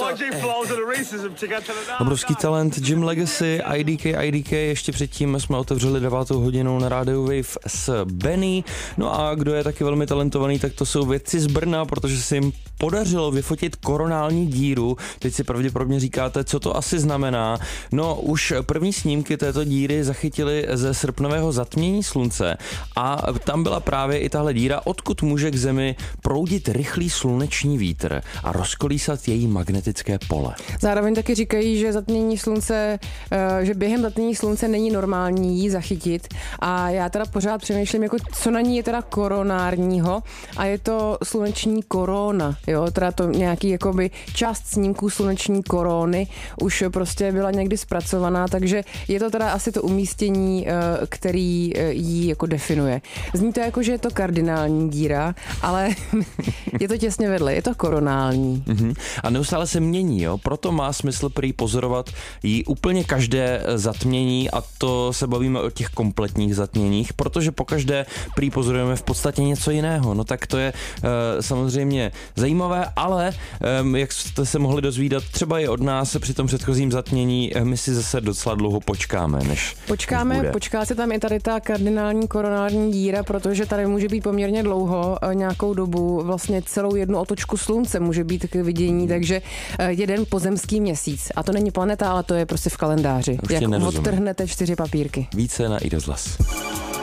Obrovský talent Jim Legacy, IDK. Ještě předtím jsme otevřeli 9. hodinu na rádiu Wave s Benny. No a kdo je taky velmi talentovaný, tak to jsou vědci z Brna, protože se jim podařilo vyfotit koronální díru. Teď si pravděpodobně říkáte, co to asi znamená. No, už první snímky této díry zachytili ze srpnového zatmění slunce a tam byla právě i tahle díra, odkud může k Zemi proudit rychlý sluneční vítr a rozkolísat její magnetické pole. Zároveň taky říkají, že zatmění slunce, že během zatmění slunce není normální jí zachytit a já teda pořád přemýšlím, jako co na ní je teda koronárního a je to sluneční korona, jo, teda to nějaký jakoby část snímků sluneční korony už prostě byla někdy zpracovaná, takže je to teda asi to umístění, který jí jako definuje. Zní to jako, že je to kardinální díra, ale je to těsně vedle, je to koronální. A neustále se mění, jo? Proto má smysl prý pozorovat jí úplně každé zatmění a to se bavíme o těch kompletních zatměních, protože pokaždé prý pozorujeme v podstatě něco jiného. No tak to je samozřejmě zajímavé, ale jak jste se mohli dozvídat třeba i od nás při tom předchozím zatmění, my si zase docela dlouho počkáme, než počká se tam i tady ta kardinální koronální díra, protože tady může být poměrně dlouho, nějakou dobu, vlastně celou jednu otočku slunce může být k vidění, takže jeden pozemský měsíc. A to není planeta, ale to je prostě v kalendáři. Jak odtrhnete 4 papírky. Více na iRozhlas.